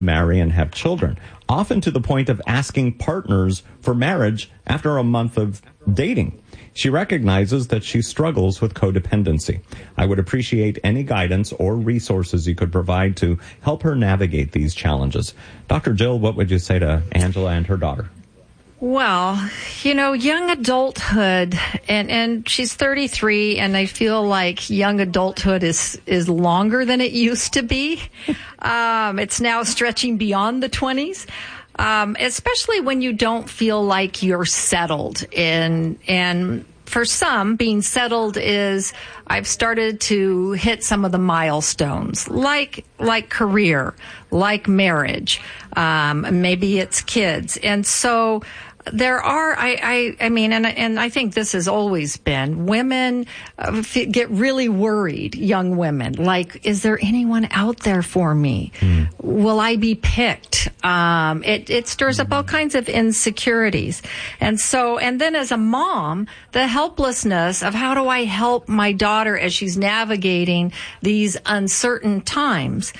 marry and have children, often to the point of asking partners for marriage after a month of dating. She recognizes that she struggles with codependency. I would appreciate any guidance or resources you could provide to help her navigate these challenges. Dr. Jill, what would you say to Angela and her daughter? Well, young adulthood, and she's 33, and I feel like young adulthood is longer than it used to be. It's now stretching beyond the 20s. Especially when you don't feel like you're settled. And for some, being settled is I've started to hit some of the milestones, like career, like marriage, maybe it's kids. And so there are, I mean, and I think this has always been, women get really worried, young women, like, is there anyone out there for me? Will I be picked? It stirs up all kinds of insecurities. And then as a mom, the helplessness of how do I help my daughter as she's navigating these uncertain times?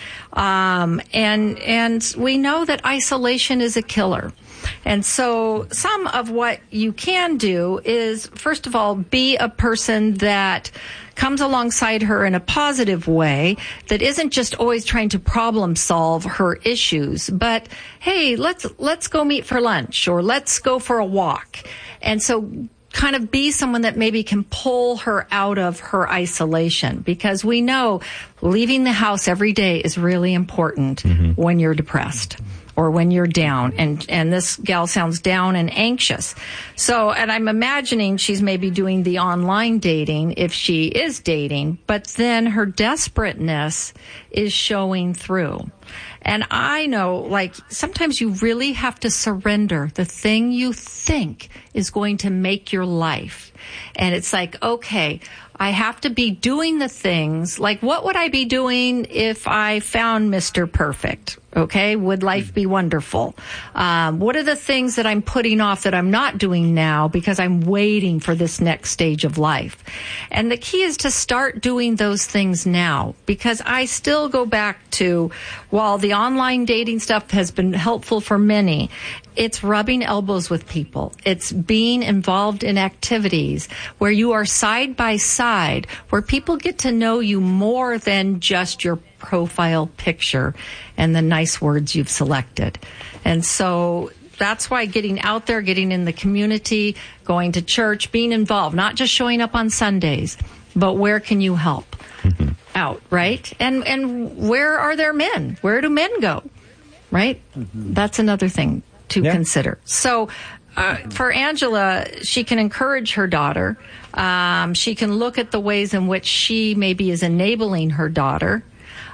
And we know that isolation is a killer. And so some of what you can do is, first of all, be a person that comes alongside her in a positive way, that isn't just always trying to problem solve her issues, but, hey, let's go meet for lunch, or let's go for a walk. And so kind of be someone that maybe can pull her out of her isolation, because we know leaving the house every day is really important when you're depressed or when you're down. And this gal sounds down and anxious. So, and I'm imagining she's maybe doing the online dating if she is dating, but then her desperateness is showing through. And I know, like, sometimes you really have to surrender the thing you think is going to make your life. And it's like, okay, I have to be doing the things, like, what would I be doing if I found Mr. Perfect? Okay, would life be wonderful? What are the things that I'm putting off that I'm not doing now because I'm waiting for this next stage of life? And the key is to start doing those things now, because I still go back to, while the online dating stuff has been helpful for many, it's rubbing elbows with people. It's being involved in activities where you are side by side, where people get to know you more than just your profile picture and the nice words you've selected. And so that's why getting out there, getting in the community, going to church, being involved, not just showing up on Sundays, but where can you help out, right? And where are there men? Where do men go, right? That's another thing to consider. So for Angela, she can encourage her daughter. She can look at the ways in which she maybe is enabling her daughter.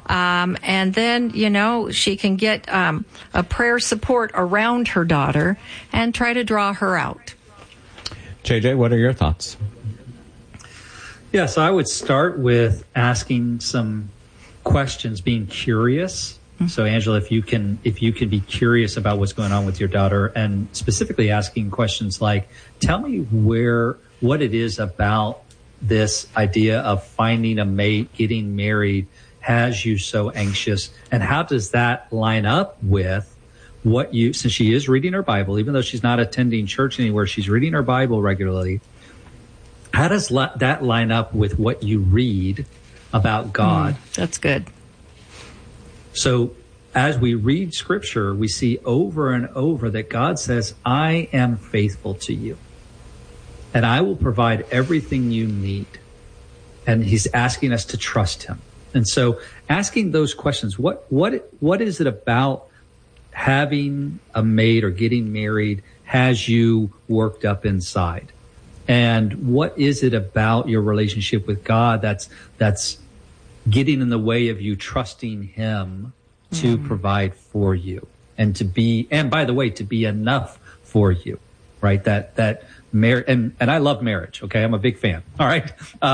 And then, she can get a prayer support around her daughter and try to draw her out. JJ, what are your thoughts? Yes, I would start with asking some questions, being curious. So, Angela, if you can be curious about what's going on with your daughter, and specifically asking questions like, tell me what it is about this idea of finding a mate, getting married, has you so anxious, and how does that line up with what since she is reading her Bible, even though she's not attending church anywhere, she's reading her Bible regularly. How does that line up with what you read about God? That's good. So as we read Scripture, we see over and over that God says, I am faithful to you, and I will provide everything you need. And he's asking us to trust him. And so asking those questions, what is it about having a mate or getting married has you worked up inside? And what is it about your relationship with God that's getting in the way of you trusting him to provide for you and by the way, to be enough for you, right? That marriage, and I love marriage. Okay. I'm a big fan. All right.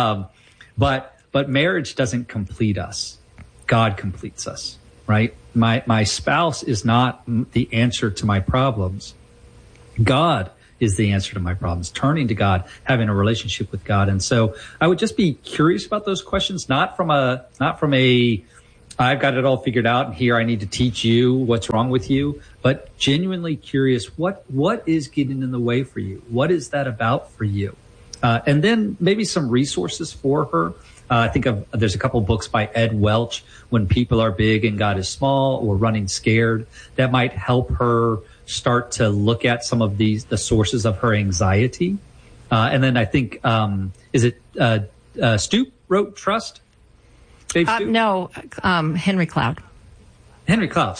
But marriage doesn't complete us. God completes us, right? My spouse is not the answer to my problems. God is the answer to my problems. Turning to God, having a relationship with God. And so I would just be curious about those questions, not from a I've got it all figured out, and here I need to teach you what's wrong with you. But genuinely curious, what is getting in the way for you? What is that about for you? And then maybe some resources for her. I think there's a couple of books by Ed Welch, When People Are Big and God is Small, or Running Scared, that might help her start to look at some of the sources of her anxiety. And then I think, Stoop wrote Trust? Dave Stoop? No, Henry Cloud. Henry Cloud.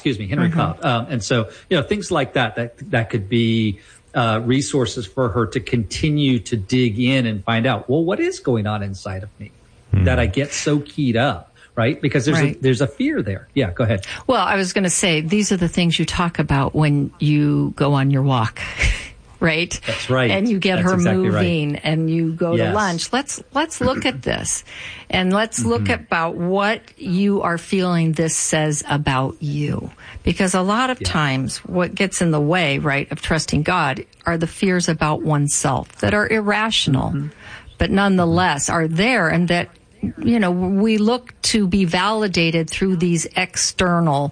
And so, things like that could be resources for her to continue to dig in and find out, well, what is going on inside of me that I get so keyed up, right? Because there's a fear there. Yeah, go ahead. Well, I was going to say, these are the things you talk about when you go on your walk. Right? That's right. And you get her exactly moving, right. And you go to lunch. Let's look at this, and let's look about what you are feeling this says about you. Because a lot of times what gets in the way, right, of trusting God are the fears about oneself that are irrational, but nonetheless are there, and that, we look to be validated through these external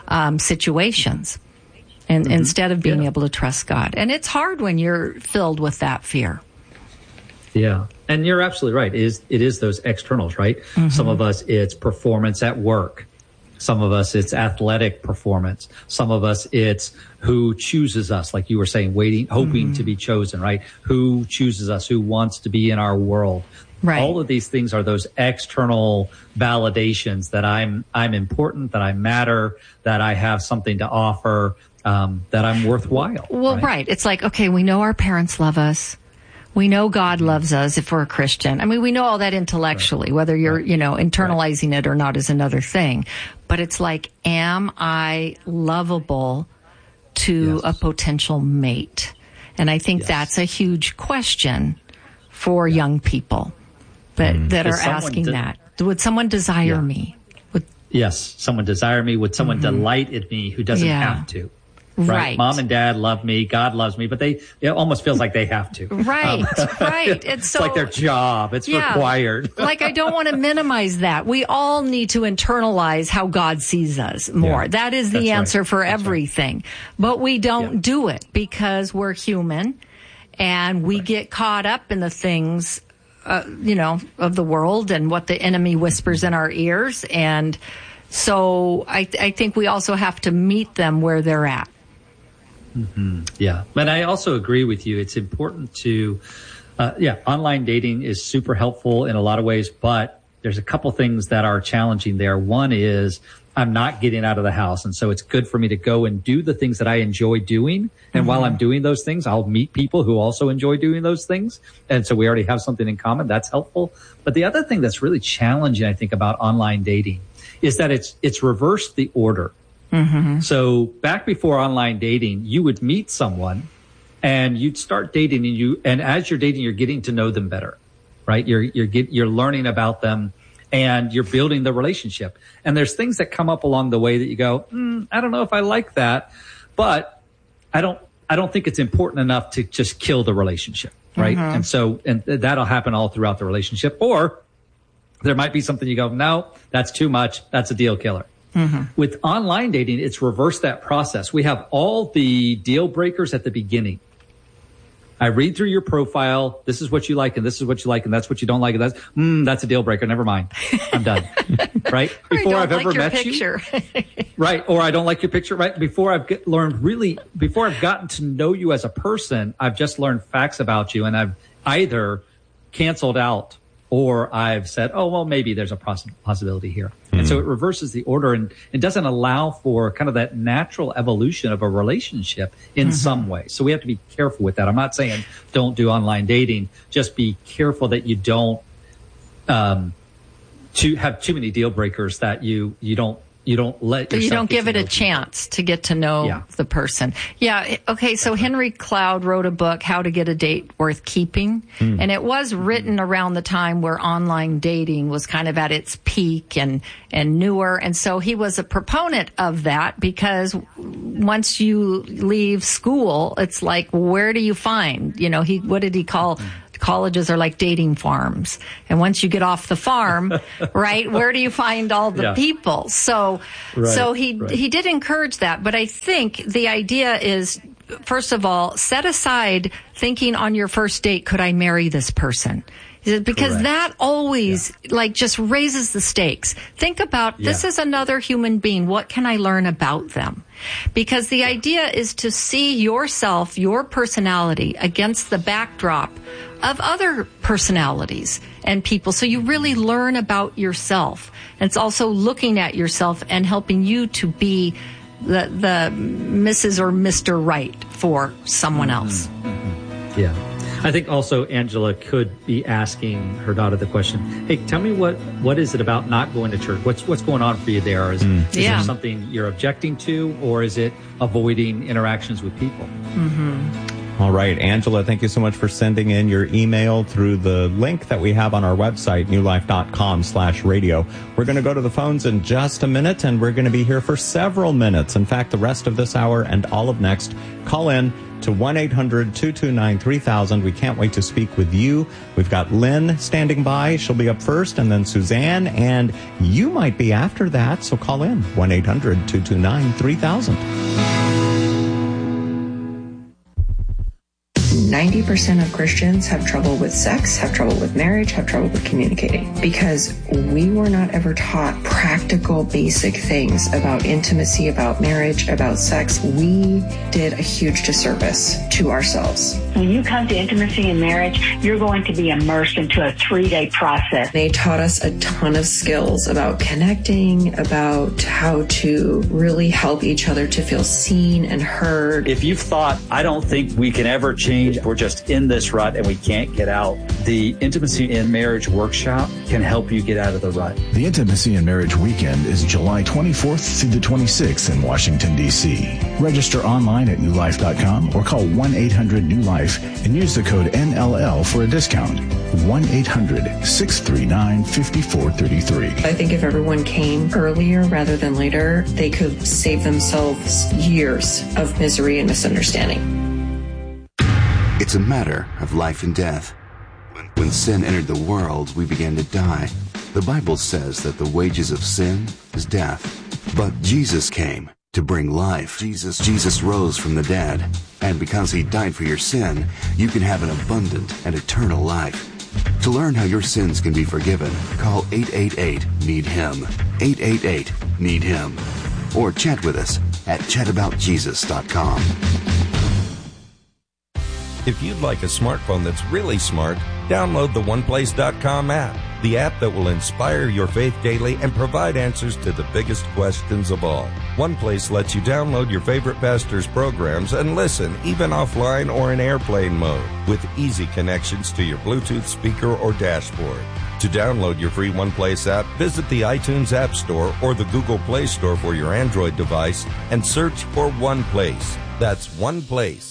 situations. And instead of being able to trust God. And it's hard when you're filled with that fear. Yeah. And you're absolutely right. It is those externals, right? Some of us, it's performance at work. Some of us, it's athletic performance. Some of us, it's who chooses us, like you were saying, hoping to be chosen, right? Who chooses us, who wants to be in our world. Right. All of these things are those external validations that I'm important, that I matter, that I have something to offer, that I'm worthwhile. Well, right. It's like, okay, we know our parents love us. We know God loves us if we're a Christian. I mean, we know all that intellectually, whether you're, internalizing it or not is another thing. But it's like, am I lovable to a potential mate? And I think that's a huge question for young people that are asking that. Would someone desire me? Yes, someone desire me. Would someone delight in me who doesn't have to? Right. Mom and dad love me. God loves me, but it almost feels like they have to. Right. It's like their job. It's required. Like, I don't want to minimize that. We all need to internalize how God sees us more. That is the answer for everything. But we don't do it because we're human, and we get caught up in the things, of the world and what the enemy whispers in our ears. And so I think we also have to meet them where they're at. Yeah. But I also agree with you. It's important to, online dating is super helpful in a lot of ways, but there's a couple things that are challenging there. One is I'm not getting out of the house. And so it's good for me to go and do the things that I enjoy doing. And while I'm doing those things, I'll meet people who also enjoy doing those things. And so we already have something in common. That's helpful. But the other thing that's really challenging, I think, about online dating is that it's reversed the order. So back before online dating, you would meet someone and you'd start dating, and as you're dating, you're getting to know them better, right? You're learning about them, and you're building the relationship. And there's things that come up along the way that you go, I don't know if I like that, but I don't think it's important enough to just kill the relationship, right? And that'll happen all throughout the relationship. Or there might be something you go, no, that's too much. That's a deal killer. With online dating, it's reversed that process. We have all the deal breakers at the beginning. I read through your profile. This is what you like, and this is what you like, and that's what you don't like, and that's a deal breaker. Never mind. I'm done. Right? Before I've ever met you. Right. Or I don't like your picture. Right. Before I've gotten to know you as a person, I've just learned facts about you, and I've either canceled out or I've said, oh, well, maybe there's a possibility here. And so it reverses the order, and it doesn't allow for kind of that natural evolution of a relationship in some way. So we have to be careful with that. I'm not saying don't do online dating. Just be careful that you don't have too many deal breakers that you don't let yourself. You don't give it a chance to get to know the person. Yeah. Okay. So Henry Cloud wrote a book, How to Get a Date Worth Keeping. And it was written around the time where online dating was kind of at its peak and newer. And so he was a proponent of that, because once you leave school, it's like, where do you find, what did he call colleges are like dating farms. And once you get off the farm, right, where do you find all the people? So he did encourage that. But I think the idea is, first of all, set aside thinking on your first date, could I marry this person? Because that always just raises the stakes. Think about, this is another human being. What can I learn about them? Because the idea is to see yourself, your personality, against the backdrop of other personalities and people. So you really learn about yourself. And it's also looking at yourself and helping you to be the Mrs. or Mr. Right for someone else. Mm-hmm. Yeah. I think also Angela could be asking her daughter the question, hey, tell me what is it about not going to church? What's going on for you there? Is there something you're objecting to, or is it avoiding interactions with people? Mm-hmm. All right, Angela, thank you so much for sending in your email through the link that we have on our website, newlife.com/radio. We're going to go to the phones in just a minute, and we're going to be here for several minutes. In fact, the rest of this hour and all of next. Call in to 1-800-229-3000. We can't wait to speak with you. We've got Lynn standing by. She'll be up first, and then Suzanne, and you might be after that, so call in 1-800-229-3000. 90% of Christians have trouble with sex, have trouble with marriage, have trouble with communicating, because we were not ever taught practical, basic things about intimacy, about marriage, about sex. We did a huge disservice to ourselves. When you come to intimacy and marriage, you're going to be immersed into a 3-day process. They taught us a ton of skills about connecting, about how to really help each other to feel seen and heard. If you've thought, I don't think we can ever change, we're just in this rut and we can't get out, the Intimacy in Marriage Workshop can help you get out of the rut. The Intimacy in Marriage Weekend is July 24th through the 26th in Washington, D.C. Register online at newlife.com or call 1-800-NEW-LIFE and use the code NLL for a discount. 1-800-639-5433. I think if everyone came earlier rather than later, they could save themselves years of misery and misunderstanding. It's a matter of life and death. When sin entered the world, we began to die. The Bible says that the wages of sin is death. But Jesus came to bring life. Jesus rose from the dead. And because he died for your sin, you can have an abundant and eternal life. To learn how your sins can be forgiven, call 888-NEED-HIM. 888-NEED-HIM. Or chat with us at chataboutjesus.com. If you'd like a smartphone that's really smart, download the OnePlace.com app, the app that will inspire your faith daily and provide answers to the biggest questions of all. OnePlace lets you download your favorite pastor's programs and listen, even offline or in airplane mode, with easy connections to your Bluetooth speaker or dashboard. To download your free OnePlace app, visit the iTunes App Store or the Google Play Store for your Android device and search for OnePlace. That's OnePlace.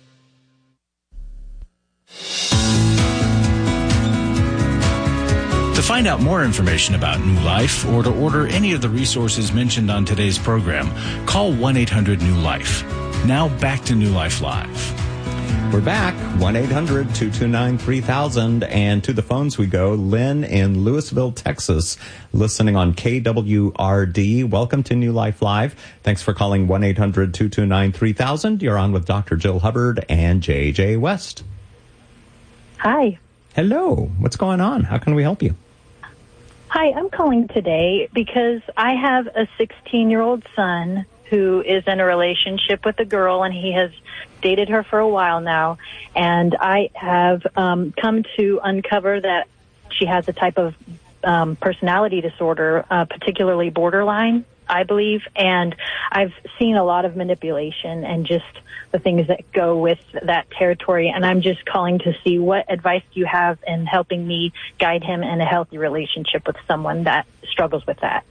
To find out more information about New Life or to order any of the resources mentioned on today's program, call 1-800-NEW-LIFE. Now back to New Life Live. We're back, 1-800-229-3000, and to the phones we go. Lynn in Louisville, Texas, listening on KWRD. Welcome to New Life Live. Thanks for calling 1-800-229-3000. You're on with Dr. Jill Hubbard and J.J. West. Hi. Hello. What's going on? How can we help you? Hi, I'm calling today because I have a 16-year-old son who is in a relationship with a girl, and he has dated her for a while now. And I have come to uncover that she has a type of personality disorder, particularly borderline, I believe. And I've seen a lot of manipulation and just the things that go with that territory. And I'm just calling to see what advice you have in helping me guide him in a healthy relationship with someone that struggles with that.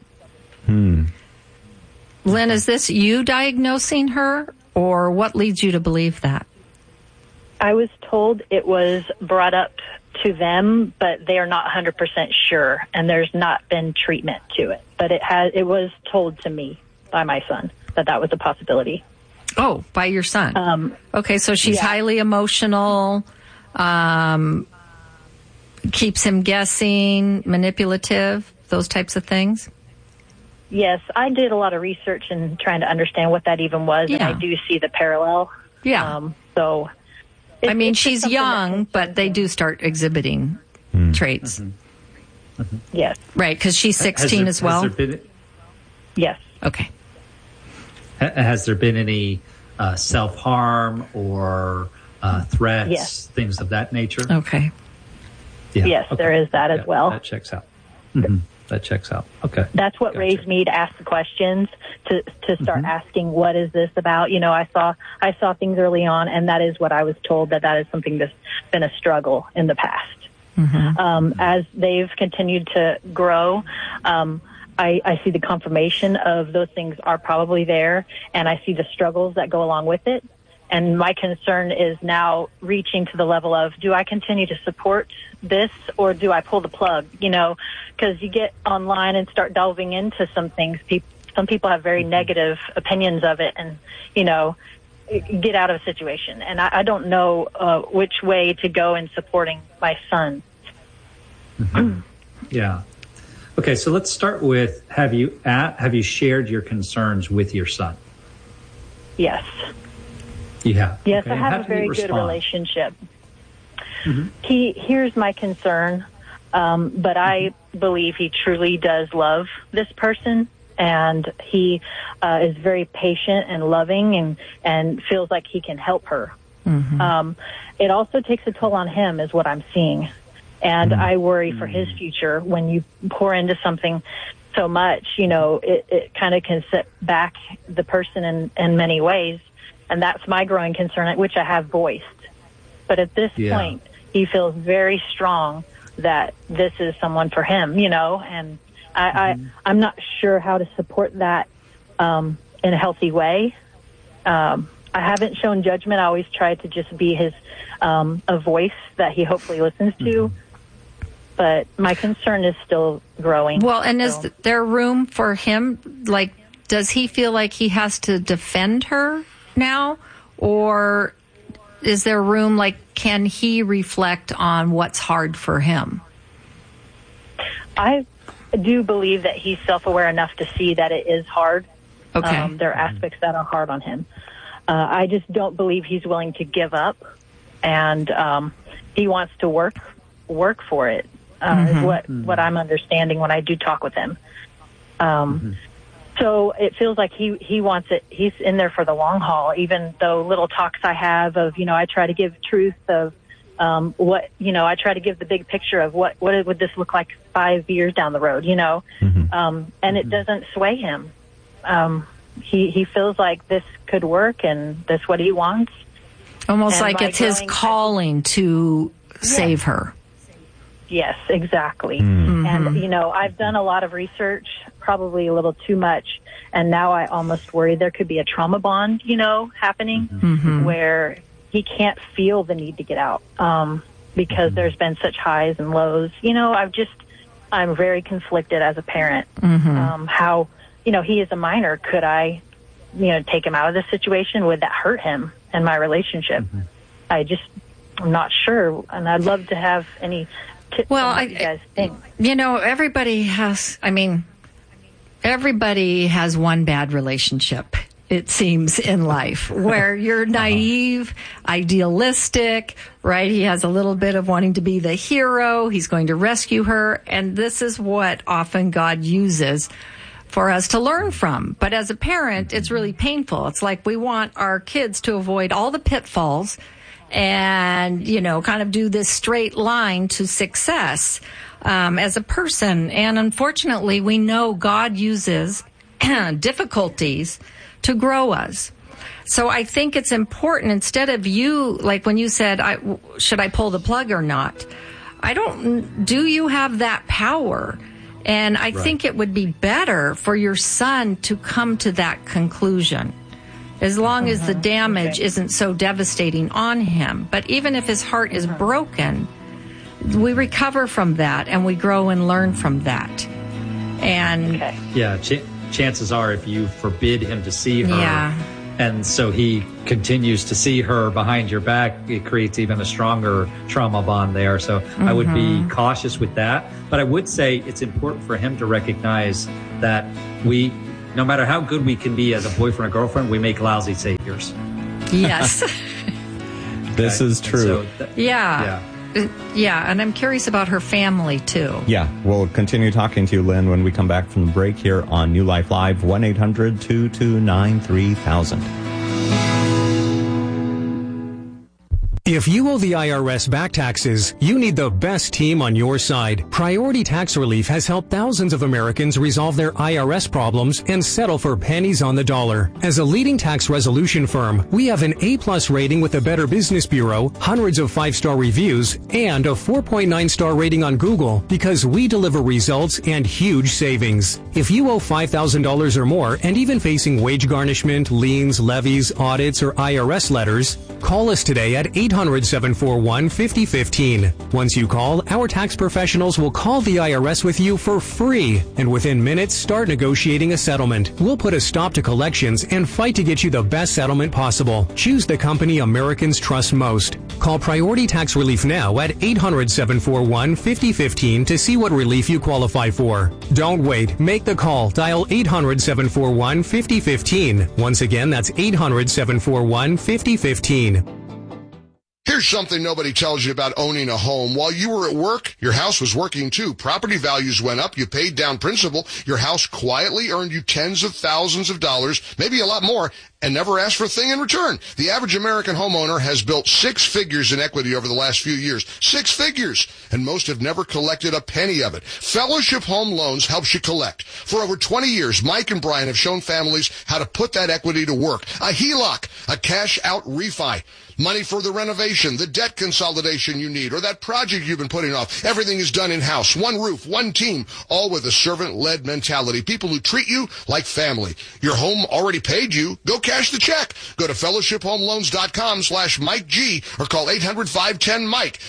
Lynn, is this you diagnosing her, or what leads you to believe that? I was told it was brought up to them, but they are not 100% sure, and there's not been treatment to it. But it was told to me by my son that was a possibility. Oh, by your son. Okay, so she's highly emotional. keeps him guessing, manipulative, those types of things? Yes, I did a lot of research in trying to understand what that even was, and I do see the parallel. Yeah. So, I mean, she's young, but they do start exhibiting traits. Yes. Right, because she's 16 as well? Yes. Okay. Has there been any self-harm or threats, things of that nature? Okay. Yeah. Yes, there is that as well. That checks out. That checks out. Okay. That's what raised me to ask the questions, to start asking, what is this about? You know, I saw things early on, and that is what I was told, that is something that's been a struggle in the past. As they've continued to grow, I see the confirmation of those things are probably there, and I see the struggles that go along with it. And my concern is now reaching to the level of, do I continue to support this, or do I pull the plug? You know, because you get online and start delving into some things. Some people have very negative opinions of it, and, you know, get out of a situation. And I don't know which way to go in supporting my son. Yeah. Okay, so let's start with, have you shared your concerns with your son? Yes. You have? Yes, okay. I have a very good relationship. He hears my concern, but I believe he truly does love this person, and he is very patient and loving, and feels like he can help her. It also takes a toll on him, is what I'm seeing. And I worry for his future. When you pour into something so much, you know, it kind of can set back the person in many ways. And that's my growing concern, which I have voiced. But at this point, he feels very strong that this is someone for him, you know, and I'm not sure how to support that in a healthy way. I haven't shown judgment. I always try to just be his a voice that he hopefully listens to. But my concern is still growing. Well, and is there room for him? Like, does he feel like he has to defend her now? Or is there room, like, can he reflect on what's hard for him? I do believe that he's self-aware enough to see that it is hard. Okay. There are aspects that are hard on him. I just don't believe he's willing to give up, and he wants to work for it. Is what I'm understanding when I do talk with him. So it feels like he wants it. He's in there for the long haul, even though little talks I have of, you know, I try to give truth of what, you know, I try to give the big picture of what would this look like 5 years down the road, you know, and it doesn't sway him. He feels like this could work, and that's what he wants. Almost like it's his calling to save her. Yes, exactly. And, you know, I've done a lot of research, probably a little too much, and now I almost worry there could be a trauma bond, you know, happening where he can't feel the need to get out because there's been such highs and lows. You know, I'm very conflicted as a parent. How, you know, he is a minor. Could I, you know, take him out of this situation? Would that hurt him and my relationship? I'm not sure, and I'd love to have any tips on what you guys think. You know, everybody has one bad relationship, it seems, in life, where you're naive, idealistic, right? He has a little bit of wanting to be the hero. He's going to rescue her. And this is what often God uses for us to learn from. But as a parent, it's really painful. It's like we want our kids to avoid all the pitfalls and, you know, kind of do this straight line to success as a person. And unfortunately, we know God uses difficulties to grow us. So I think it's important, instead of you, like when you said, should I pull the plug or not? Do you have that power? And I think it would be better for your son to come to that conclusion, as long as the damage isn't so devastating on him. But even if his heart is broken, we recover from that and we grow and learn from that. And chances are, if you forbid him to see her, And so he continues to see her behind your back. It creates even a stronger trauma bond there. So I would be cautious with that. But I would say it's important for him to recognize that no matter how good we can be as a boyfriend or girlfriend, we make lousy saviors. Yes. This is true. So Yeah, and I'm curious about her family, too. Yeah, we'll continue talking to you, Lynn, when we come back from the break here on New Life Live, 1-800-229-3000. If you owe the IRS back taxes, you need the best team on your side. Priority Tax Relief has helped thousands of Americans resolve their IRS problems and settle for pennies on the dollar. As a leading tax resolution firm, we have an A+ rating with the Better Business Bureau, hundreds of 5-star reviews, and a 4.9-star rating on Google because we deliver results and huge savings. If you owe $5,000 or more and even facing wage garnishment, liens, levies, audits, or IRS letters, call us today at 800-741-5015. Once you call, our tax professionals will call the IRS with you for free, and within minutes start negotiating a settlement. We'll put a stop to collections and fight to get you the best settlement possible. Choose the company Americans trust most. Call Priority Tax Relief now at 800-741-5015 to see what relief you qualify for. Don't wait. Make the call. Dial 800-741-5015. Once again, that's 800-741-5015. Here's something nobody tells you about owning a home. While you were at work, your house was working too. Property values went up. You paid down principal. Your house quietly earned you tens of thousands of dollars, maybe a lot more, and never asked for a thing in return. The average American homeowner has built 6 figures in equity over the last few years. 6 figures! And most have never collected a penny of it. Fellowship Home Loans helps you collect. For over 20 years, Mike and Brian have shown families how to put that equity to work. A HELOC, a cash-out refi. Money for the renovation, the debt consolidation you need, or that project you've been putting off. Everything is done in-house. One roof, one team, all with a servant-led mentality. People who treat you like family. Your home already paid you. Go cash the check. Go to fellowshiphomeloans.com/Mike G or call 800-510-MIKE.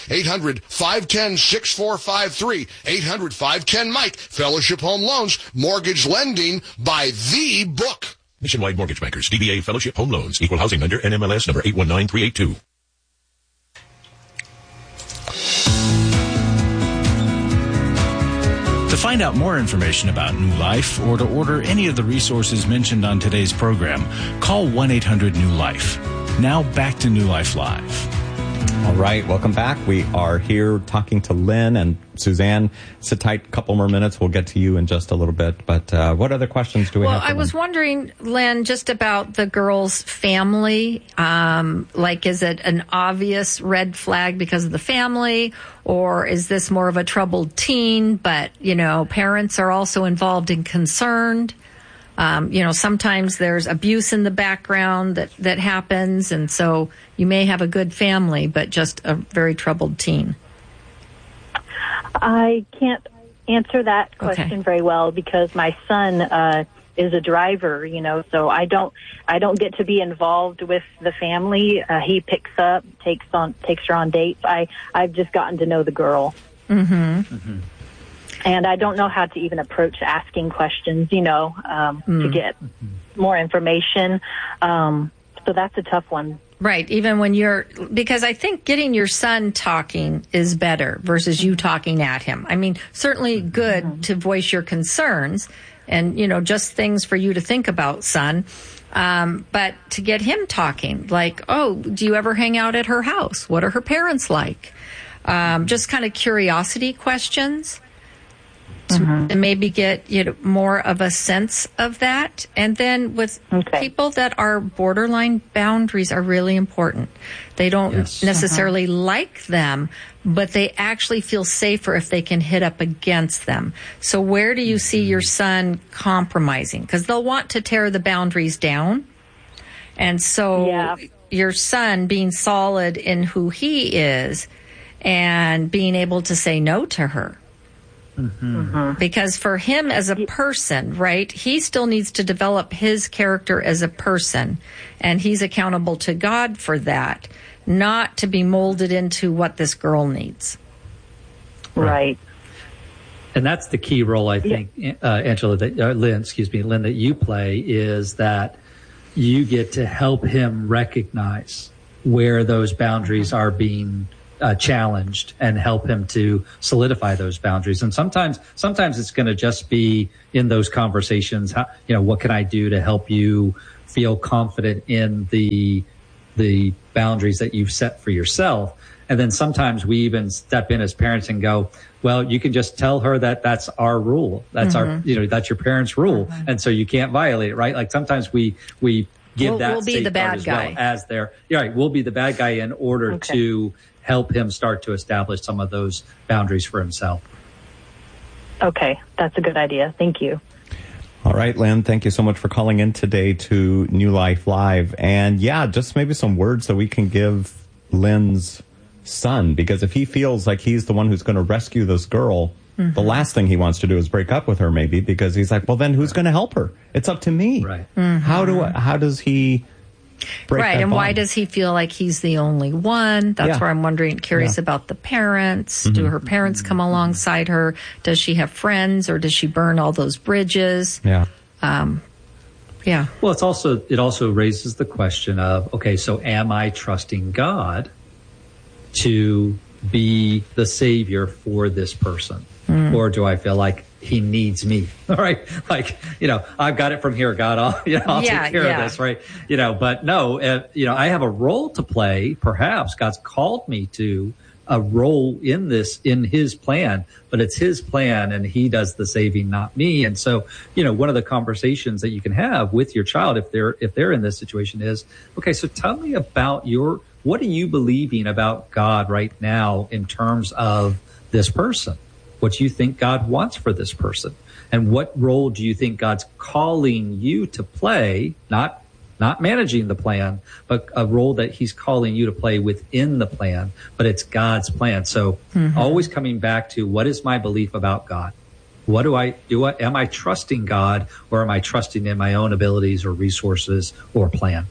800-510-6453. 800-510-MIKE. Fellowship Home Loans. Mortgage lending by the book. Nationwide Mortgage Bankers, DBA Fellowship Home Loans, Equal Housing Lender, NMLS number 819382. To find out more information about New Life or to order any of the resources mentioned on today's program, call 1-800-NEW-LIFE. Now back to New Life Live. All right, welcome back. We are here talking to Lynn and Suzanne. Sit tight, a couple more minutes. We'll get to you in just a little bit. But what other questions do we have? Well, I was wondering, Lynn, just about the girl's family. Like, is it an obvious red flag because of the family? Or is this more of a troubled teen, but, parents are also involved and concerned? Sometimes there's abuse in the background that happens, and so you may have a good family, but just a very troubled teen. I can't answer that question very well because my son is a driver, so I don't get to be involved with the family. He picks up, takes her on dates. I've just gotten to know the girl. Mm-hmm. Mm-hmm. And I don't know how to even approach asking questions, to get more information. So that's a tough one. Right. Even when because I think getting your son talking is better versus you talking at him. I mean, certainly good to voice your concerns and, just things for you to think about, son. But to get him talking, like, oh, do you ever hang out at her house? What are her parents like? Just kind of curiosity questions. To maybe get more of a sense of that. And then with people that are borderline, boundaries are really important. They don't necessarily like them, but they actually feel safer if they can hit up against them. So where do you see your son compromising? Because they'll want to tear the boundaries down. And so your son being solid in who he is and being able to say no to her. Because for him as a person, right, he still needs to develop his character as a person, and he's accountable to God for that, not to be molded into what this girl needs. Right. And that's the key role, I think, Angela, Lynn, that you play is that you get to help him recognize where those boundaries are being challenged and help him to solidify those boundaries. And sometimes it's going to just be in those conversations. How, what can I do to help you feel confident in the boundaries that you've set for yourself? And then sometimes we even step in as parents and go, well, you can just tell her that that's our rule. That's our, that's your parents' rule. And so you can't violate it, right? Like sometimes we give that we'll be the bad guy well as their, right. We'll be the bad guy in order to help him start to establish some of those boundaries for himself. Okay. That's a good idea. Thank you. All right, Lynn, thank you so much for calling in today to New Life Live. And yeah, just maybe some words that we can give Lynn's son, because if he feels like he's the one who's going to rescue this girl, the last thing he wants to do is break up with her, maybe, because he's like, well, then who's going to help her? It's up to me. Right. How does he break that and bond? why does he feel like he's the only one? That's where I'm curious about the parents. Do her parents come alongside her? Does she have friends, or does she burn all those bridges? Yeah. Well, it also raises the question of, okay, so am I trusting God to be the savior for this person? Or do I feel like he needs me? All right. Like, I've got it from here, God. I'll take care of this. Right. But no, I have a role to play. Perhaps God's called me to a role in his plan, but it's his plan and he does the saving, not me. And so, one of the conversations that you can have with your child, if they're in this situation, is, okay, so tell me about what are you believing about God right now in terms of this person? What do you think God wants for this person? And what role do you think God's calling you to play? Not managing the plan, but a role that he's calling you to play within the plan, but it's God's plan. So always coming back to, what is my belief about God? What do I do? Am I trusting God, or am I trusting in my own abilities or resources or plan?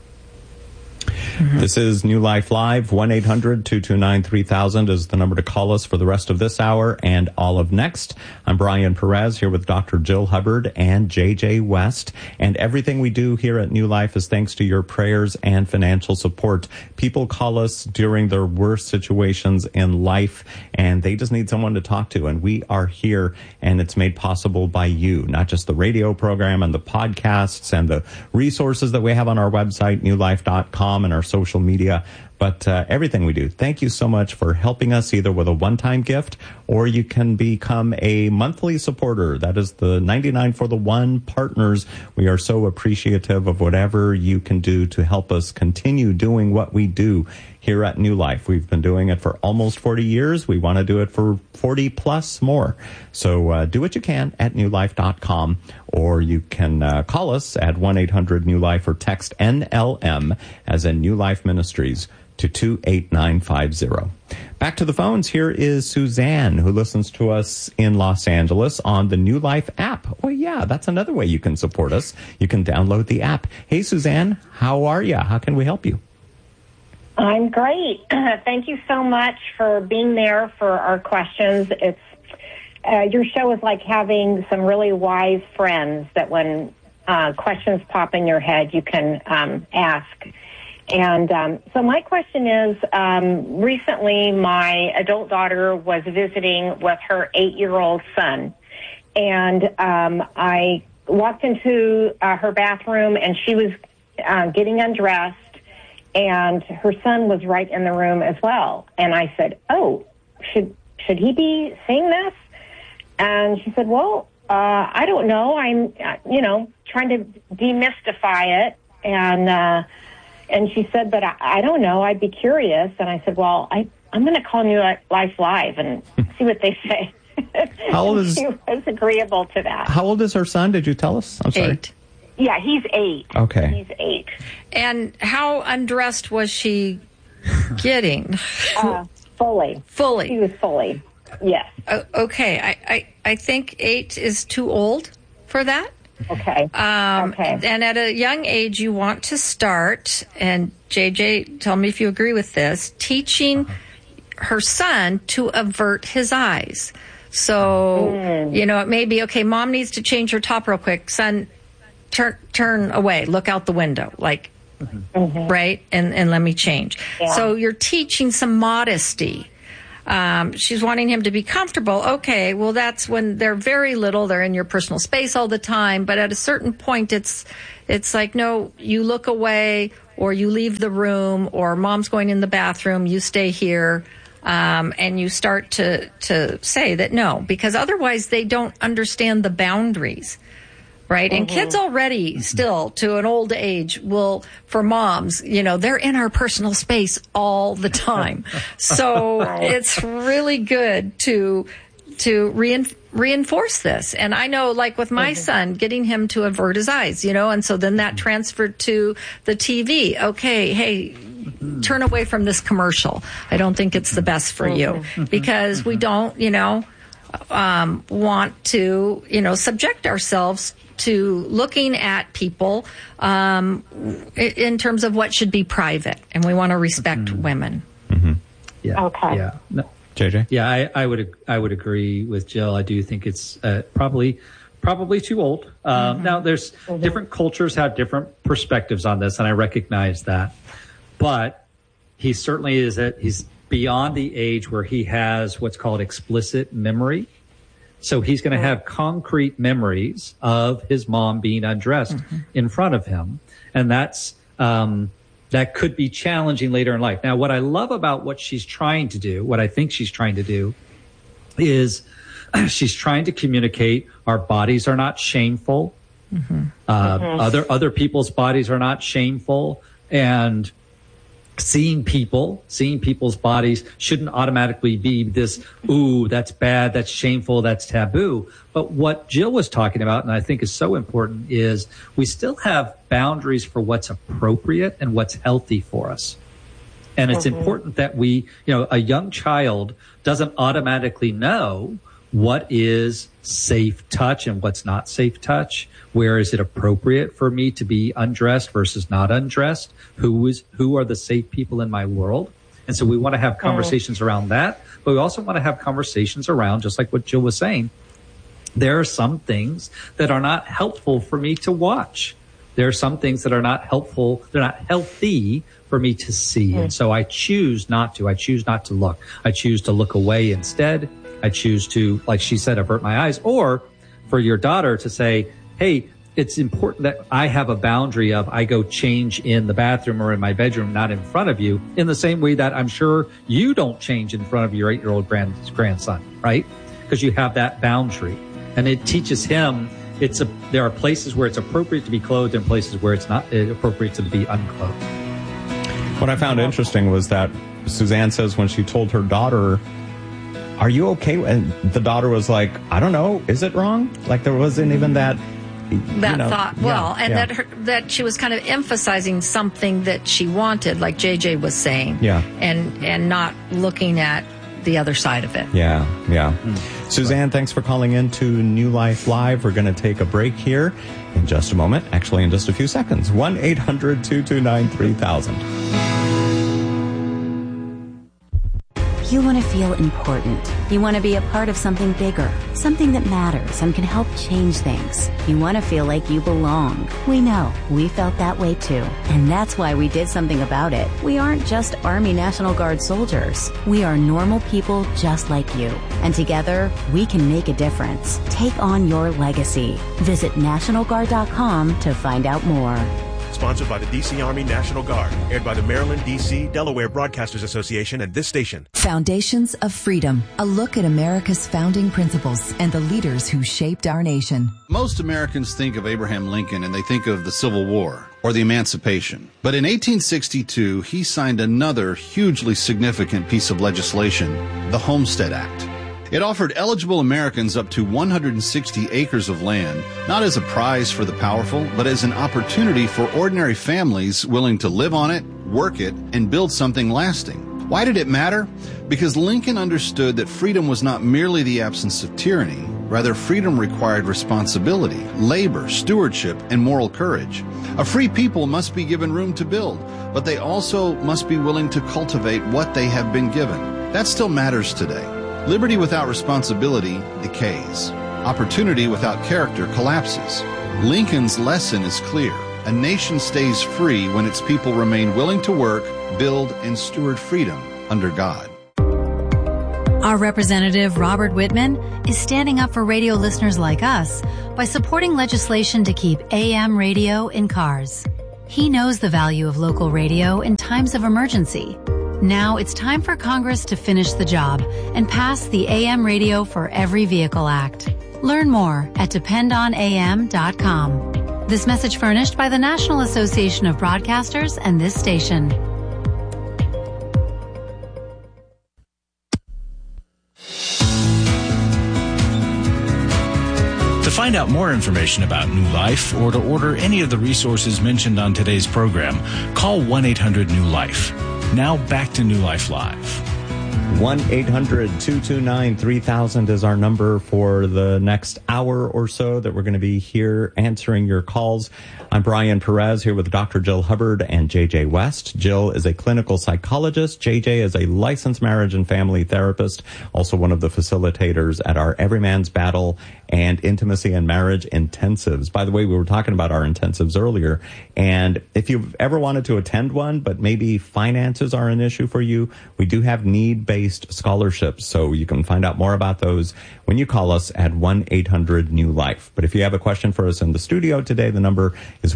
This is New Life Live. 1-800-229-3000 is the number to call us for the rest of this hour and all of next. I'm Brian Perez here with Dr. Jill Hubbard and JJ West. And everything we do here at New Life is thanks to your prayers and financial support. People call us during their worst situations in life, and they just need someone to talk to. And we are here, and it's made possible by you, not just the radio program and the podcasts and the resources that we have on our website, newlife.com, and our social media, but everything we do. Thank you so much for helping us, either with a one-time gift, or you can become a monthly supporter. That is the 99 for the One partners. We are so appreciative of whatever you can do to help us continue doing what we do here at New Life. We've been doing it for almost 40 years. We want to do it for 40 plus more. So do what you can at newlife.com, or you can call us at 1-800-NEW-LIFE or text NLM, as in New Life Ministries, to 28950. Back to the phones. Here is Suzanne, who listens to us in Los Angeles on the New Life app. Oh, yeah, that's another way you can support us. You can download the app. Hey, Suzanne, how are you? How can we help you? I'm great. Thank you so much for being there for our questions. It's your show is like having some really wise friends that when questions pop in your head, you can ask. And so my question is, recently my adult daughter was visiting with her 8-year-old son. And I walked into her bathroom, and she was getting undressed, and her son was right in the room as well. And I said, oh, should he be seeing this? And she said, well, I don't know. I'm, trying to demystify it. And she said, but I don't know. I'd be curious. And I said, well, I'm going to call New Life Live and see what they say. How old is? She was agreeable to that. How old is her son? Did you tell us? I'm sorry. 8. Yeah, he's 8. Okay. He's 8. And how undressed was she getting? Fully. Fully. She was fully. Yes. Okay. I think 8 is too old for that. Okay. Okay. And at a young age, you want to start, and JJ, tell me if you agree with this, teaching her son to avert his eyes. So, it may be, okay, mom needs to change her top real quick. Son, turn away, look out the window, like, right? And let me change. Yeah. So you're teaching some modesty. She's wanting him to be comfortable. Okay, well, that's when they're very little. They're in your personal space all the time. But at a certain point, it's like, no, you look away, or you leave the room, or mom's going in the bathroom, you stay here. And you start to say that no, because otherwise they don't understand the boundaries, right? And kids already still to an old age will, for moms, they're in our personal space all the time. So it's really good to reinforce this. And I know, like with my son, getting him to avert his eyes, and so then that transferred to the TV. Okay, hey, turn away from this commercial. I don't think it's the best for you, because we don't, want to, subject ourselves to looking at people in terms of what should be private, and we want to respect women. Yeah. Okay. Yeah. No. JJ? Yeah, I would agree with Jill. I do think it's probably too old. Now, there's different cultures have different perspectives on this, and I recognize that. But he certainly he's beyond the age where he has what's called explicit memory. So he's going to have concrete memories of his mom being undressed in front of him. And that's, that could be challenging later in life. Now, what I love about what she's trying to do, what I think she's trying to do, is she's trying to communicate our bodies are not shameful. Other people's bodies are not shameful. And seeing people's bodies shouldn't automatically be this, ooh, that's bad, that's shameful, that's taboo. But what Jill was talking about, and I think is so important, is we still have boundaries for what's appropriate and what's healthy for us. And it's important that we, a young child doesn't automatically know what is safe touch and what's not safe touch. Where is it appropriate for me to be undressed versus not undressed? Who are the safe people in my world? And so we want to have conversations around that, but we also want to have conversations around, just like what Jill was saying, there are some things that are not helpful for me to watch. There are some things that are not helpful. They're not healthy for me to see. And so I choose not to. I choose not to look. I choose to look away instead. I choose to, like she said, avert my eyes. Or for your daughter to say, hey, it's important that I have a boundary of I go change in the bathroom or in my bedroom, not in front of you, in the same way that I'm sure you don't change in front of your 8-year-old grandson, right? Because you have that boundary. And it teaches him there are places where it's appropriate to be clothed and places where it's not appropriate to be unclothed. What I found interesting was that Suzanne says when she told her daughter, are you okay? And the daughter was like, I don't know. Is it wrong? Like there wasn't even that thought. Well, that she was kind of emphasizing something that she wanted, like JJ was saying. Yeah. And not looking at the other side of it. Yeah. Suzanne, thanks for calling in to New Life Live. We're going to take a break here in just a moment. Actually, in just a few seconds. 1-800-229-3000. You want to feel important. You want to be a part of something bigger, something that matters and can help change things. You want to feel like you belong. We know. We felt that way too. And that's why we did something about it. We aren't just Army National Guard soldiers. We are normal people just like you. And together, we can make a difference. Take on your legacy. Visit NationalGuard.com to find out more. Sponsored by the D.C. Army National Guard. Aired by the Maryland, D.C., Delaware Broadcasters Association and this station. Foundations of Freedom. A look at America's founding principles and the leaders who shaped our nation. Most Americans think of Abraham Lincoln and they think of the Civil War or the Emancipation. But in 1862, he signed another hugely significant piece of legislation, the Homestead Act. It offered eligible Americans up to 160 acres of land, not as a prize for the powerful, but as an opportunity for ordinary families willing to live on it, work it, and build something lasting. Why did it matter? Because Lincoln understood that freedom was not merely the absence of tyranny. Rather, freedom required responsibility, labor, stewardship, and moral courage. A free people must be given room to build, but they also must be willing to cultivate what they have been given. That still matters today. Liberty without responsibility decays. Opportunity without character collapses. Lincoln's lesson is clear. A nation stays free when its people remain willing to work, build, and steward freedom under God. Our representative, Robert Whitman, is standing up for radio listeners like us by supporting legislation to keep AM radio in cars. He knows the value of local radio in times of emergency. Now it's time for Congress to finish the job and pass the AM Radio for Every Vehicle Act. Learn more at dependonam.com. This message furnished by the National Association of Broadcasters and this station. To find out more information about New Life or to order any of the resources mentioned on today's program, call 1-800-NEW-LIFE. Now back to New Life Live. 1-800-229-3000 is our number for the next hour or so that we're going to be here answering your calls. I'm Brian Perez here with Dr. Jill Hubbard and JJ West. Jill is a clinical psychologist. JJ is a licensed marriage and family therapist, also one of the facilitators at our Everyman's Battle and Intimacy and Marriage intensives. By the way, we were talking about our intensives earlier, and if you've ever wanted to attend one, but maybe finances are an issue for you, we do have need-based scholarships, so you can find out more about those when you call us at 1-800-NEW-LIFE. But if you have a question for us in the studio today, the number is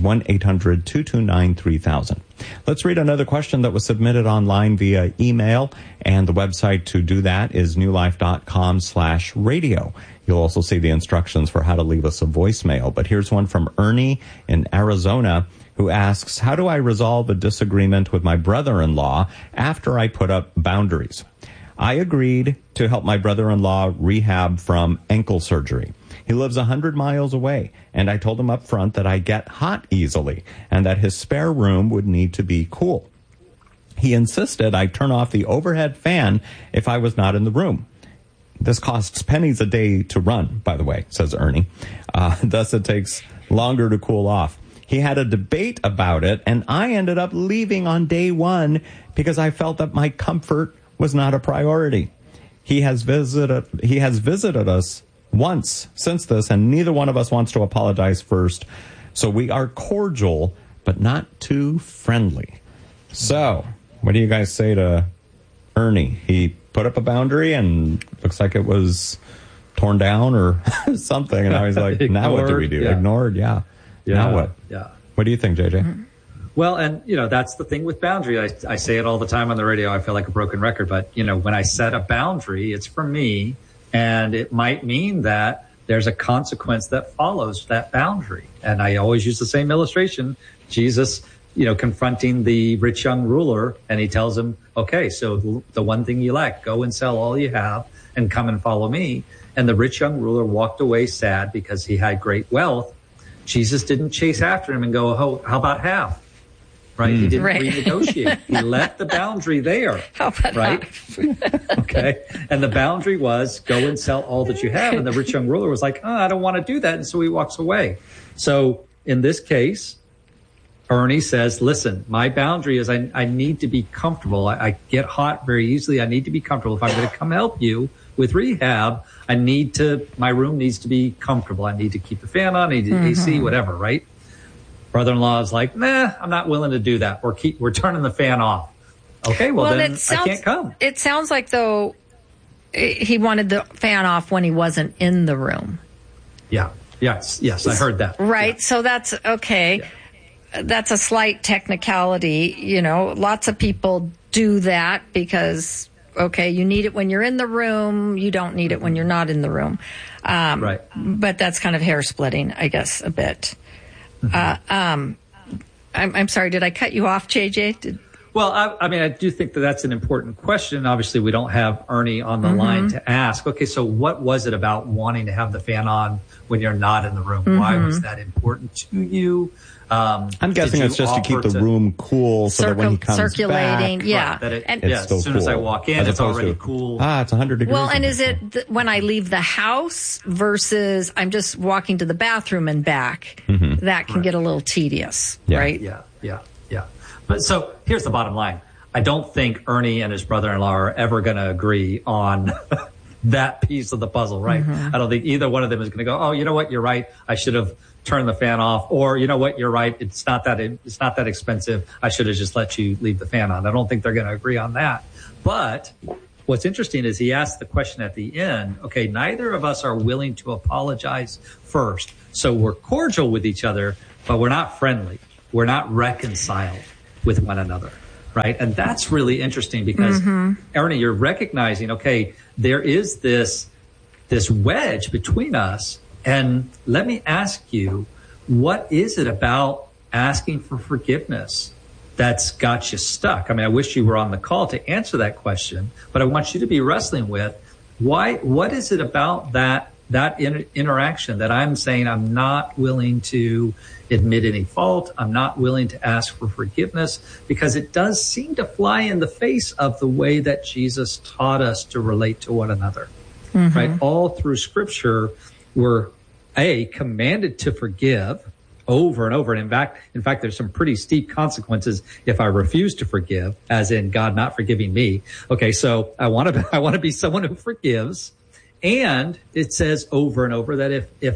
1-800-229-3000. Let's read another question that was submitted online via email, and the website to do that is newlife.com/radio. You'll also see the instructions for how to leave us a voicemail. But here's one from Ernie in Arizona, who asks, how do I resolve a disagreement with my brother-in-law after I put up boundaries? I agreed to help my brother-in-law rehab from ankle surgery. He lives 100 miles away, and I told him up front that I get hot easily and that his spare room would need to be cool. He insisted I turn off the overhead fan if I was not in the room. This costs pennies a day to run, by the way, says Ernie. Thus, it takes longer to cool off. He had a debate about it, and I ended up leaving on day one because I felt that my comfort was not a priority. He has visited us once since this, and neither one of us wants to apologize first. So we are cordial, but not too friendly. So, what do you guys say to Ernie? He put up a boundary and looks like it was torn down or something. And now he's like, now what do we do? Yeah. Ignored? Yeah. Now what? Yeah. What do you think, JJ? Mm-hmm. Well, and, that's the thing with boundary. I say it all the time on the radio. I feel like a broken record. But, when I set a boundary, it's for me. And it might mean that there's a consequence that follows that boundary. And I always use the same illustration. Jesus, confronting the rich young ruler, and he tells him, okay, so the one thing you lack, go and sell all you have and come and follow me. And the rich young ruler walked away sad because he had great wealth. Jesus didn't chase after him and go, oh, how about half? Right? He didn't renegotiate. He left the boundary there. How about right? Okay. And the boundary was go and sell all that you have. And the rich young ruler was like, oh, I don't want to do that. And so he walks away. So in this case, Ernie says, listen, my boundary is I need to be comfortable. I get hot very easily. I need to be comfortable. If I'm going to come help you with rehab, my room needs to be comfortable. I need to keep the fan on, I need AC, whatever, right? Brother-in-law is like, nah, I'm not willing to do that. We're turning the fan off. Okay, well then I can't come. It sounds like, though, he wanted the fan off when he wasn't in the room. Yeah. Yes, I heard that. Right, yeah. So that's okay. Yeah. That's a slight technicality. Lots of people do that because, okay, you need it when you're in the room. You don't need it when you're not in the room. Right. But that's kind of hair splitting, I guess, a bit. I'm sorry, did I cut you off, JJ? Well, I do think that that's an important question. Obviously, we don't have Ernie on the line to ask. Okay, so what was it about wanting to have the fan on when you're not in the room? Why was that important to you? I'm guessing it's just to keep the room cool so that when he comes circulating, back, yeah. As soon as I walk in, it's already cool. It's 100 degrees. Well, and is it when I leave the house versus I'm just walking to the bathroom and back? That can get a little tedious, right? Yeah. But so here's the bottom line. I don't think Ernie and his brother-in-law are ever going to agree on that piece of the puzzle, right? I don't think either one of them is going to go, oh, you know what? You're right. I should have turn the fan off, or you know what, you're right, it's not that expensive, I should have just let you leave the fan on. I don't think they're going to agree on that. But what's interesting is he asked the question at the end, okay, neither of us are willing to apologize first. So we're cordial with each other, but we're not friendly. We're not reconciled with one another, right? And that's really interesting because, Ernie, you're recognizing, okay, there is this wedge between us. And let me ask you, what is it about asking for forgiveness that's got you stuck? I mean, I wish you were on the call to answer that question, but I want you to be wrestling with what is it about that interaction that I'm saying I'm not willing to admit any fault, I'm not willing to ask for forgiveness, because it does seem to fly in the face of the way that Jesus taught us to relate to one another, right? All through Scripture, we're commanded to forgive over and over. And in fact, there's some pretty steep consequences if I refuse to forgive, as in God not forgiving me. Okay, so I want to be someone who forgives. And it says over and over that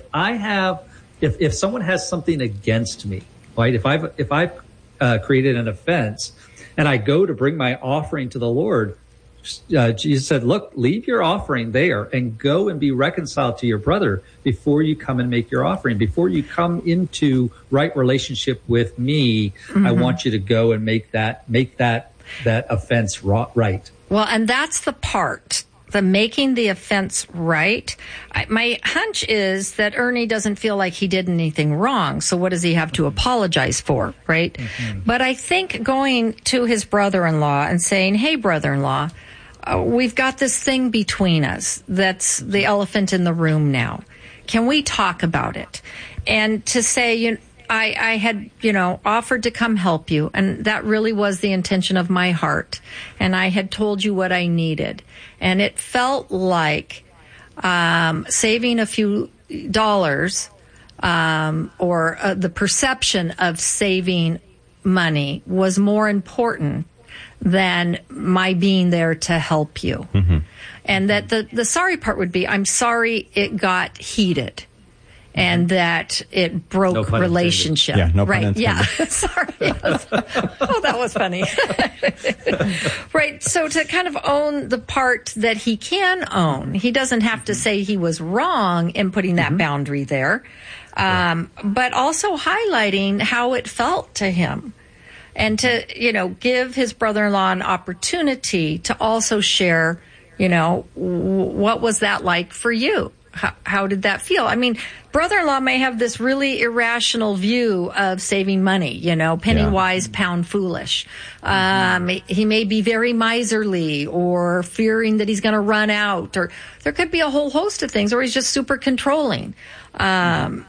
if someone has something against me, right? If I've created an offense and I go to bring my offering to the Lord, Jesus said, look, leave your offering there and go and be reconciled to your brother before you come and make your offering. Before you come into right relationship with me, I want you to go and make that offense right. Well, and that's the part, the making the offense right. My hunch is that Ernie doesn't feel like he did anything wrong. So what does he have to apologize for, right? But I think going to his brother-in-law and saying, hey, brother-in-law, we've got this thing between us that's the elephant in the room now. Can we talk about it? And to say, I had, offered to come help you, and that really was the intention of my heart. And I had told you what I needed. And it felt like saving a few dollars or the perception of saving money was more important than my being there to help you. And that the sorry part would be, I'm sorry it got heated and that it broke relationship. Yeah, no pun right. intended. Yeah. Sorry. Oh, that was funny. Right. So to kind of own the part that he can own, he doesn't have to say he was wrong in putting that boundary there, but also highlighting how it felt to him. And to, give his brother-in-law an opportunity to also share, what was that like for you? How did that feel? I mean, brother-in-law may have this really irrational view of saving money, penny wise, pound foolish. He may be very miserly or fearing that he's going to run out, or there could be a whole host of things, or he's just super controlling. But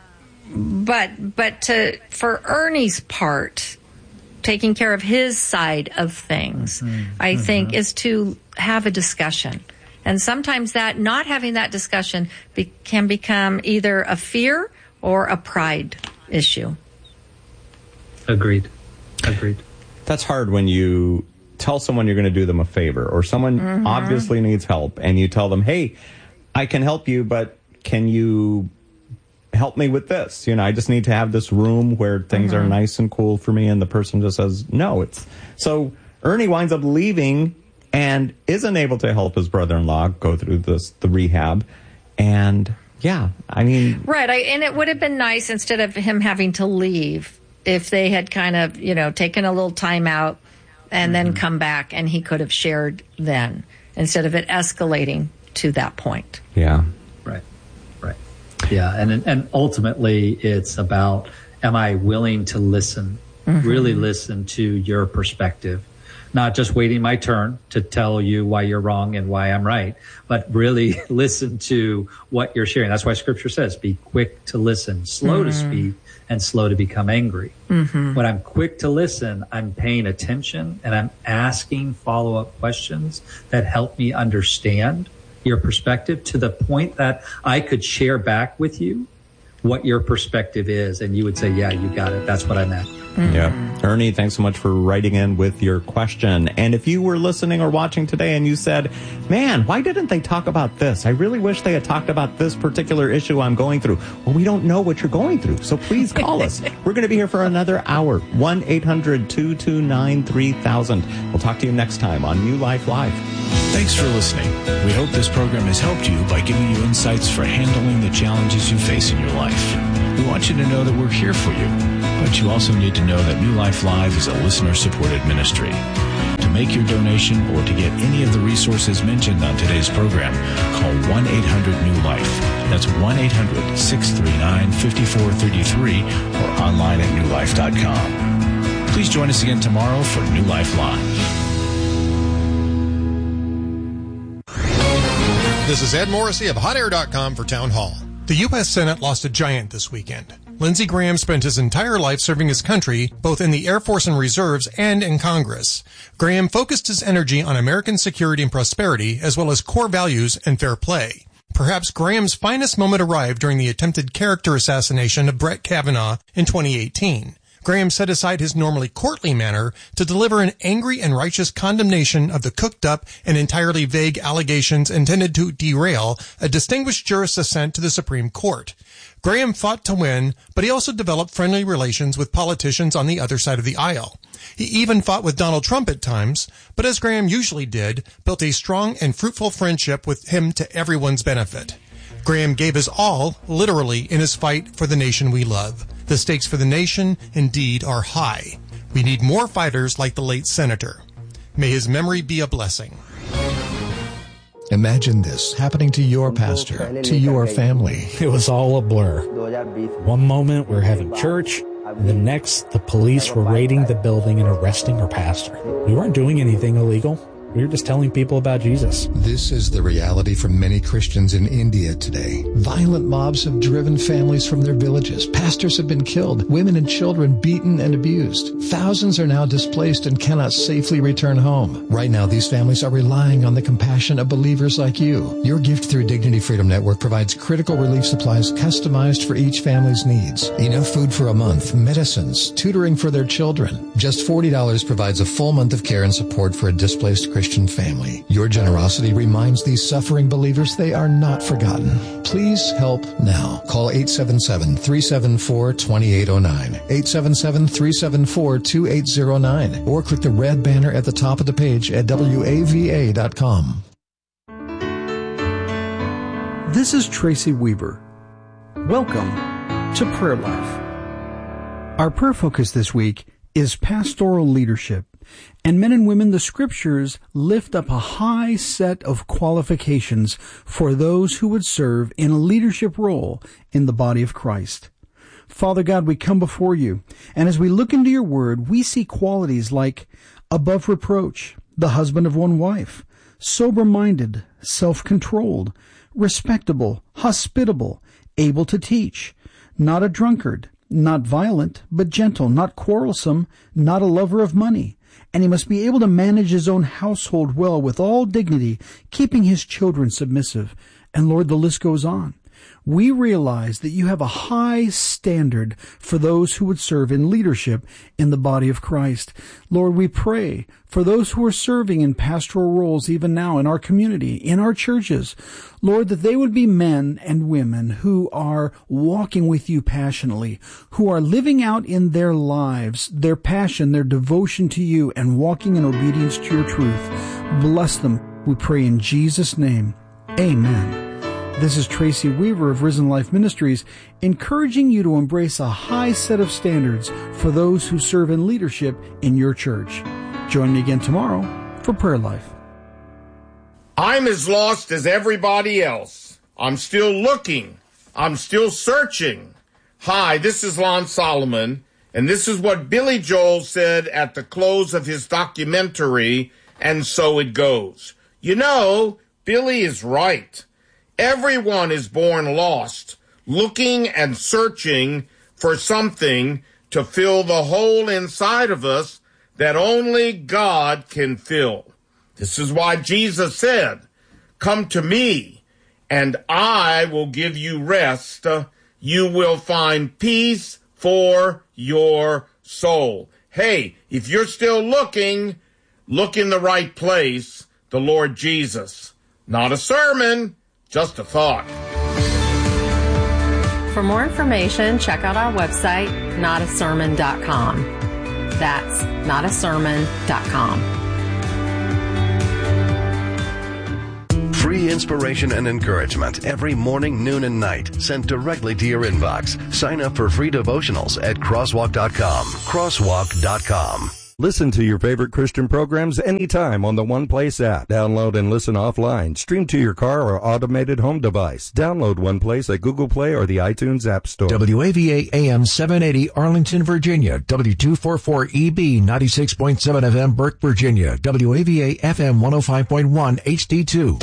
for Ernie's part, taking care of his side of things, I think, is to have a discussion. And sometimes that not having that discussion can become either a fear or a pride issue. Agreed. That's hard when you tell someone you're going to do them a favor, or someone obviously needs help, and you tell them, hey, I can help you, but can you help me with this? I just need to have this room where things are nice and cool for me. And the person just says, no. So Ernie winds up leaving and isn't able to help his brother-in-law go through the rehab. And right. And it would have been nice, instead of him having to leave, if they had kind of, taken a little time out and then come back, and he could have shared then, instead of it escalating to that point. Yeah. Yeah, and ultimately it's about, am I willing to listen, really listen to your perspective, not just waiting my turn to tell you why you're wrong and why I'm right, but really listen to what you're sharing. That's why Scripture says, be quick to listen, slow to speak, and slow to become angry. When I'm quick to listen, I'm paying attention and I'm asking follow-up questions that help me understand your perspective to the point that I could share back with you what your perspective is, and you would say, yeah, you got it. That's what I meant. Yeah. Ernie, thanks so much for writing in with your question. And if you were listening or watching today and you said, man, why didn't they talk about this? I really wish they had talked about this particular issue I'm going through. Well, we don't know what you're going through, so please call us. We're going to be here for another hour. 1-800-229-3000. We'll talk to you next time on New Life Live. Thanks for listening. We hope this program has helped you by giving you insights for handling the challenges you face in your life. We want you to know that we're here for you, but you also need to know that New Life Live is a listener-supported ministry. To make your donation or to get any of the resources mentioned on today's program, call 1-800-NEW-LIFE. That's 1-800-639-5433 or online at newlife.com. Please join us again tomorrow for New Life Live. This is Ed Morrissey of HotAir.com for Town Hall. The U.S. Senate lost a giant this weekend. Lindsey Graham spent his entire life serving his country, both in the Air Force and Reserves and in Congress. Graham focused his energy on American security and prosperity, as well as core values and fair play. Perhaps Graham's finest moment arrived during the attempted character assassination of Brett Kavanaugh in 2018. Graham set aside his normally courtly manner to deliver an angry and righteous condemnation of the cooked-up and entirely vague allegations intended to derail a distinguished jurist's ascent to the Supreme Court. Graham fought to win, but he also developed friendly relations with politicians on the other side of the aisle. He even fought with Donald Trump at times, but as Graham usually did, built a strong and fruitful friendship with him to everyone's benefit. Graham gave his all, literally, in his fight for the nation we love. The stakes for the nation, indeed, are high. We need more fighters like the late senator. May his memory be a blessing. Imagine this happening to your pastor, to your family. It was all a blur. One moment we're having church, and the next the police were raiding the building and arresting our pastor. We weren't doing anything illegal. We were just telling people about Jesus. This is the reality for many Christians in India today. Violent mobs have driven families from their villages. Pastors have been killed. Women and children beaten and abused. Thousands are now displaced and cannot safely return home. Right now, these families are relying on the compassion of believers like you. Your gift through Dignity Freedom Network provides critical relief supplies customized for each family's needs. Enough food for a month, medicines, tutoring for their children. Just $40 provides a full month of care and support for a displaced Christian family. Your generosity reminds these suffering believers they are not forgotten. Please help now. Call 877-374-2809, 877-374-2809, or click the red banner at the top of the page at WAVA.com. This is Tracy Weaver. Welcome to Prayer Life. Our prayer focus this week is pastoral leadership. And men and women, the scriptures lift up a high set of qualifications for those who would serve in a leadership role in the body of Christ. Father God, we come before you, and as we look into your word, we see qualities like above reproach, the husband of one wife, sober-minded, self-controlled, respectable, hospitable, able to teach, not a drunkard, not violent, but gentle, not quarrelsome, not a lover of money. And he must be able to manage his own household well with all dignity, keeping his children submissive. And Lord, the list goes on. We realize that you have a high standard for those who would serve in leadership in the body of Christ. Lord, we pray for those who are serving in pastoral roles even now in our community, in our churches. Lord, that they would be men and women who are walking with you passionately, who are living out in their lives their passion, their devotion to you, and walking in obedience to your truth. Bless them, we pray in Jesus' name. Amen. This is Tracy Weaver of Risen Life Ministries, encouraging you to embrace a high set of standards for those who serve in leadership in your church. Join me again tomorrow for Prayer Life. I'm as lost as everybody else. I'm still looking. I'm still searching. Hi, this is Lon Solomon, and this is what Billy Joel said at the close of his documentary, And So It Goes. You know, Billy is right. Everyone is born lost, looking and searching for something to fill the hole inside of us that only God can fill. This is why Jesus said, "Come to me, and I will give you rest. you will find peace for your soul. Hey, if you're still looking, look in the right place, the Lord Jesus. Not a sermon, just a thought. For more information, check out our website, notasermon.com. That's notasermon.com. Free inspiration and encouragement every morning, noon, and night sent directly to your inbox. Sign up for free devotionals at crosswalk.com. Crosswalk.com. Listen to your favorite Christian programs anytime on the One Place app. Download and listen offline. Stream to your car or automated home device. Download One Place at Google Play or the iTunes App Store. WAVA AM 780 Arlington, Virginia. W244EB 96.7 FM Burke, Virginia. WAVA FM 105.1 HD2.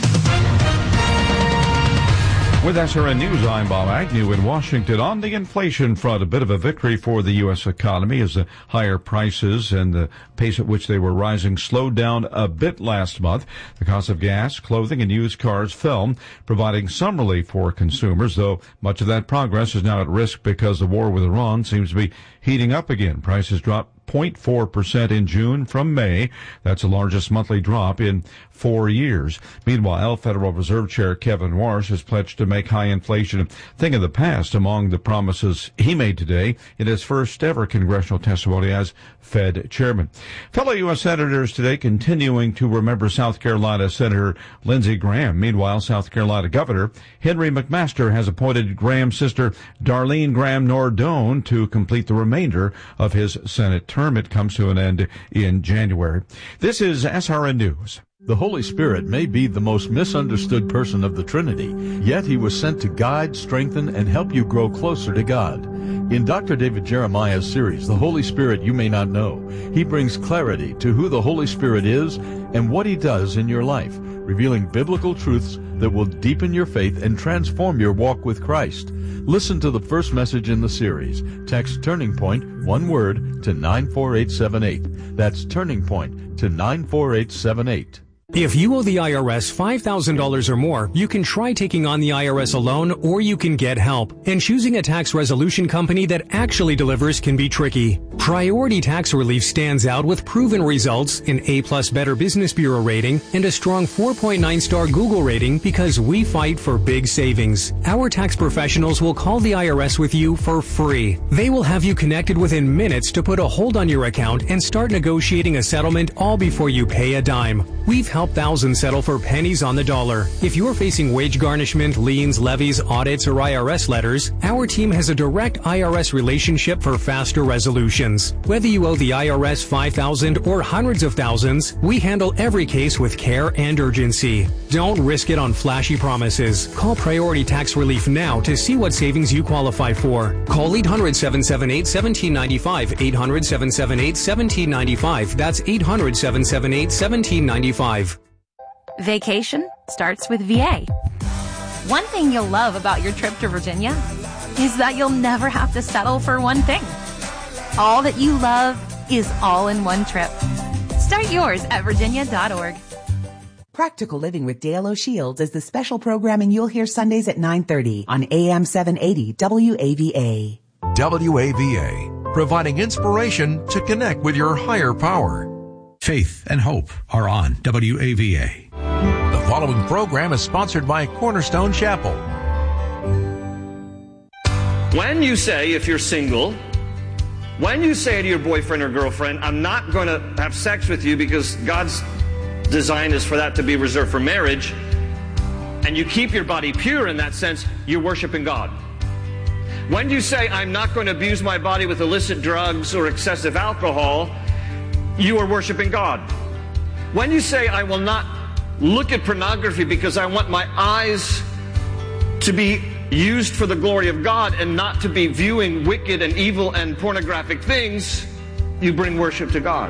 With SRN News, I'm Bob Agnew in Washington. On the inflation front, a bit of a victory for the U.S. economy as the higher prices and the pace at which they were rising slowed down a bit last month. The cost of gas, clothing, and used cars fell, providing some relief for consumers, though much of that progress is now at risk because the war with Iran seems to be heating up again. Prices dropped 0.4% in June from May. That's the largest monthly drop in 4 years. Meanwhile, Federal Reserve Chair Kevin Warsh has pledged to make high inflation a thing of the past. Among the promises he made today in his first ever congressional testimony as Fed chairman. Fellow U.S. senators today continuing to remember South Carolina Senator Lindsey Graham. Meanwhile, South Carolina Governor Henry McMaster has appointed Graham's sister Darlene Graham Nordone to complete the remainder of his Senate term. It comes to an end in January. This is SRN News. The Holy Spirit may be the most misunderstood person of the Trinity, yet he was sent to guide, strengthen, and help you grow closer to God. In Dr. David Jeremiah's series, The Holy Spirit You May Not Know, he brings clarity to who the Holy Spirit is and what he does in your life, revealing biblical truths that will deepen your faith and transform your walk with Christ. Listen to the first message in the series. Text Turning Point, one word, to 94878. That's Turning Point to 94878. If you owe the IRS $5,000 or more, you can try taking on the IRS alone, or you can get help. And choosing a tax resolution company that actually delivers can be tricky. Priority Tax Relief stands out with proven results, an A+ Better Business Bureau rating, and a strong 4.9-star Google rating because we fight for big savings. Our tax professionals will call the IRS with you for free. They will have you connected within minutes to put a hold on your account and start negotiating a settlement all before you pay a dime. We've helped thousands settle for pennies on the dollar. If you're facing wage garnishment, liens, levies, audits, or IRS letters, our team has a direct IRS relationship for faster resolutions. Whether you owe the IRS $5,000 or hundreds of thousands, we handle every case with care and urgency. Don't risk it on flashy promises. Call Priority Tax Relief now to see what savings you qualify for. Call 800-778-1795, 800-778-1795. That's 800-778-1795. Vacation starts with VA. One thing you'll love about your trip to Virginia is that you'll never have to settle for one thing. All that you love is all in one trip. Start yours at virginia.org. Practical Living with Dale O'Shields is the special programming you'll hear Sundays at 9:30 on AM 780 WAVA. WAVA, providing inspiration to connect with your higher power. Faith and hope are on WAVA. The following program is sponsored by Cornerstone Chapel. When you say, if you're single, when you say to your boyfriend or girlfriend, I'm not going to have sex with you because God's design is for that to be reserved for marriage, and you keep your body pure in that sense, you're worshiping God. When you say, I'm not going to abuse my body with illicit drugs or excessive alcohol, you are worshiping God. When you say, I will not look at pornography because I want my eyes to be used for the glory of God and not to be viewing wicked and evil and pornographic things, you bring worship to God.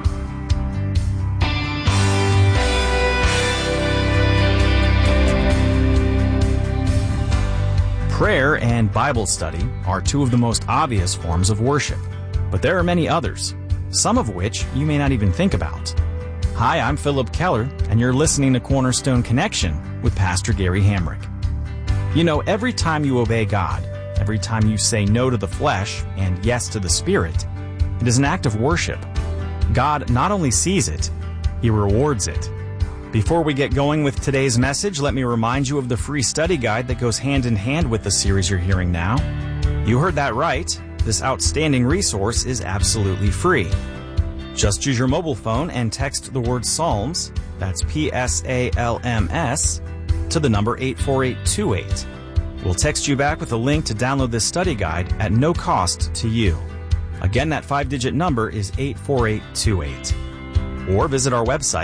Prayer and Bible study are two of the most obvious forms of worship, but there are many others, some of which you may not even think about. Hi, I'm Philip Keller, and you're listening to Cornerstone Connection with Pastor Gary Hamrick. You know, every time you obey God, every time you say no to the flesh and yes to the Spirit, it is an act of worship. God not only sees it, He rewards it. Before we get going with today's message, let me remind you of the free study guide that goes hand in hand with the series you're hearing now. You heard that right. This outstanding resource is absolutely free. Just use your mobile phone and text the word Psalms, that's Psalms, to the number 84828. We'll text you back with a link to download this study guide at no cost to you. Again, that 5-digit number is 84828. Or visit our website